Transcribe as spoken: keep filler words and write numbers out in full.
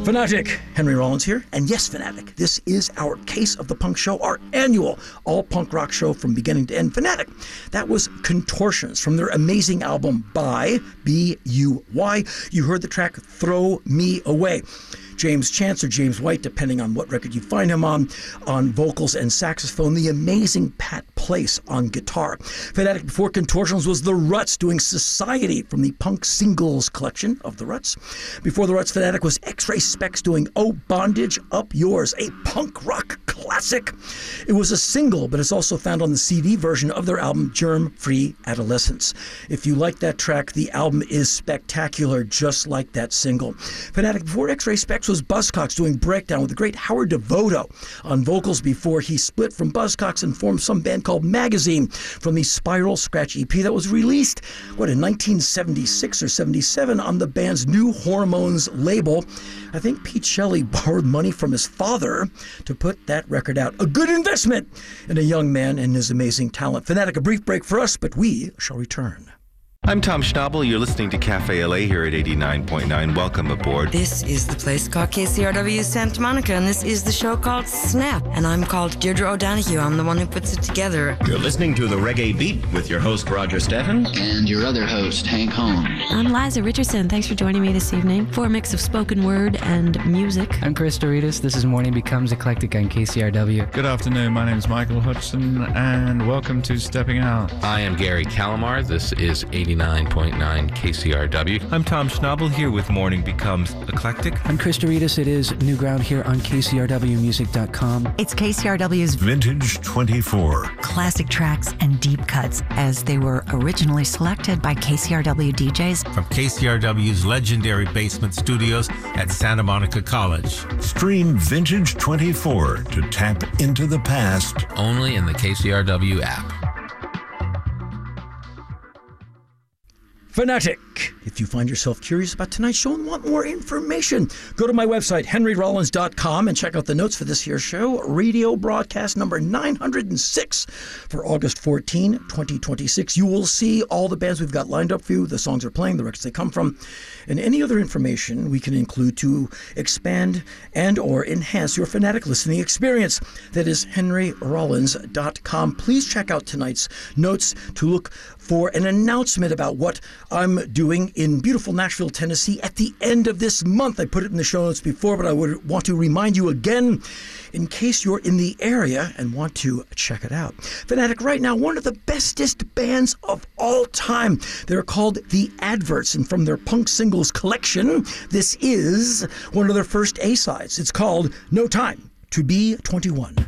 Fanatic, Henry Rollins here. And yes, Fanatic, this is our Case of the Punk show, our annual all-punk rock show from beginning to end. Fanatic, that was Contortions from their amazing album Buy, B U Y. You heard the track Throw Me Away. James Chance or James White, depending on what record you find him on, on vocals and saxophone. The amazing Pat Place on guitar. Fanatic before Contortions was The Ruts doing Society from the Punk Singles collection of The Ruts. Before The Ruts, Fanatic was X-Ray Spex doing Oh Bondage, Up Yours, a punk rock classic. It was a single, but it's also found on the C D version of their album Germ Free Adolescence. If you like that track, the album is spectacular, just like that single. Fanatic before X-Ray Spex was Buzzcocks doing Breakdown with the great Howard Devoto on vocals before he split from Buzzcocks and formed some band called Magazine from the Spiral Scratch E P that was released, what, in nineteen seventy-six or seventy-seven on the band's New Hormones label. I think Pete Shelley borrowed money from his father to put that record out. A good investment in a young man and his amazing talent. Fanatic, a brief break for us, but we shall return. I'm Tom Schnabel. You're listening to Cafe L A here at eighty-nine point nine. Welcome aboard. This is the place called K C R W Santa Monica, and this is the show called Snap. And I'm called Deirdre O'Donoghue. I'm the one who puts it together. You're listening to The Reggae Beat with your host, Roger Steffens. And your other host, Hank Holmes. I'm Liza Richardson. Thanks for joining me this evening for a mix of spoken word and music. I'm Chris Doritas. This is Morning Becomes Eclectic on K C R W. Good afternoon. My name is Michael Hudson, and welcome to Stepping Out. I am Gary Calamar. This is eighty-nine point nine K C R W. I'm Tom Schnabel here with Morning Becomes Eclectic. I'm Chris Doritas. It is New Ground here on K C R W music dot com. It's K C R W's Vintage twenty-four. Classic tracks and deep cuts as they were originally selected by K C R W D Js. From K C R W's legendary basement studios at Santa Monica College. Stream Vintage twenty-four to tap into the past. Only in the K C R W app. Fanatic. If you find yourself curious about tonight's show and want more information, go to my website, henry rollins dot com, and check out the notes for this here show, radio broadcast number nine hundred six for August fourteenth, twenty twenty-six. You will see all the bands we've got lined up for you, the songs they're playing, the records they come from, and any other information we can include to expand and or enhance your Fanatic listening experience. That is henry rollins dot com. Please check out tonight's notes to look for an announcement about what I'm doing in beautiful Nashville, Tennessee at the end of this month. I put it in the show notes before, but I would want to remind you again in case you're in the area and want to check it out. Fanatic right now, one of the bestest bands of all time. They're called The Adverts, and from their punk singles collection, this is one of their first A-sides. It's called No Time to Be twenty-one.